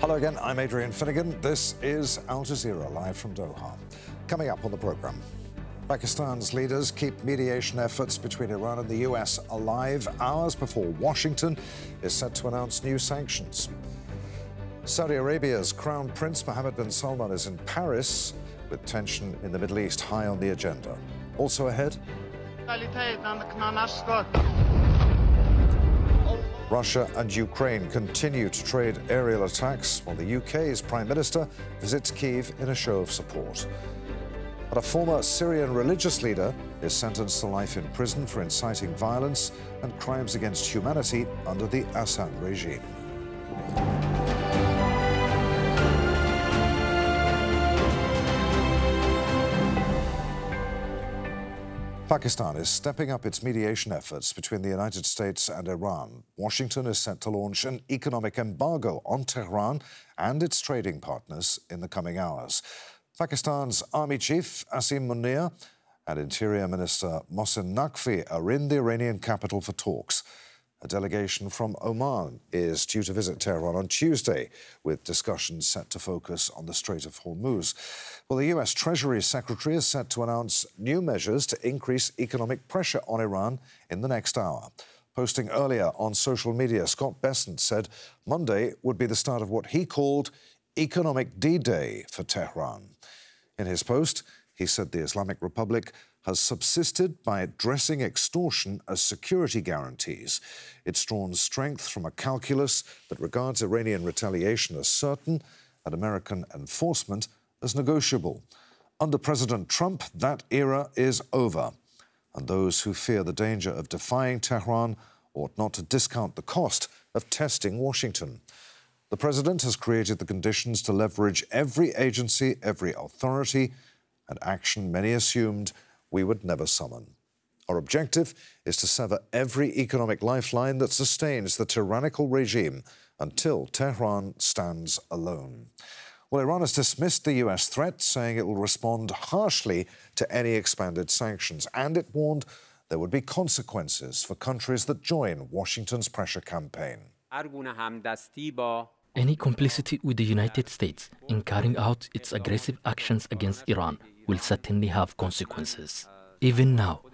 Hello again, I'm Adrian Finnegan. This is Al Jazeera live from Doha. Coming up on the programme, Pakistan's leaders keep mediation efforts between Iran and the US alive hours before Washington is set to announce new sanctions. Saudi Arabia's Crown Prince Mohammed bin Salman is in Paris, with tension in the Middle East high on the agenda. Also ahead, Russia and Ukraine continue to trade aerial attacks while the UK's Prime Minister visits Kyiv in a show of support. And a former Syrian religious leader is sentenced to life in prison for inciting violence and crimes against humanity under the Assad regime. Pakistan is stepping up its mediation efforts between the United States and Iran. Washington is set to launch an economic embargo on Tehran and its trading partners in the coming hours. Pakistan's Army Chief Asim Munir and Interior Minister Mohsin Naqvi are in the Iranian capital for talks. A delegation from Oman is due to visit Tehran on Tuesday, with discussions set to focus on the Strait of Hormuz. Well, the US Treasury Secretary is set to announce new measures to increase economic pressure on Iran in the next hour. Posting earlier on social media, Scott Bessent said Monday would be the start of what he called economic D-Day for Tehran. In his post, he said the Islamic Republic has subsisted by addressing extortion as security guarantees. It's drawn strength from a calculus that regards Iranian retaliation as certain and American enforcement as negotiable. Under President Trump, that era is over, and those who fear the danger of defying Tehran ought not to discount the cost of testing Washington. The president has created the conditions to leverage every agency, every authority, and action many assumed we would never summon. Our objective is to sever every economic lifeline that sustains the tyrannical regime until Tehran stands alone. Well, Iran has dismissed the US threat, saying it will respond harshly to any expanded sanctions, and it warned there would be consequences for countries that join Washington's pressure campaign. Any complicity with the United States in carrying out its aggressive actions against Iran will certainly have consequences. Even now,